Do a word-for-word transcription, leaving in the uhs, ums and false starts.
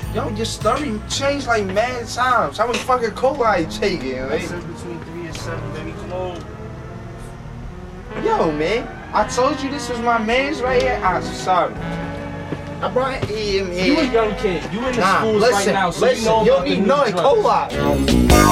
Yo, your story changed like mad times. How much fucking cola you taking, I man? said between three and seven, baby. Come on. Yo, man, I told you this was my man's right here. I'm sorry. I brought him here. You a young kid. You in the Nah, schools listen, right now, so listen, you know you about don't the need new nothing drugs. cola.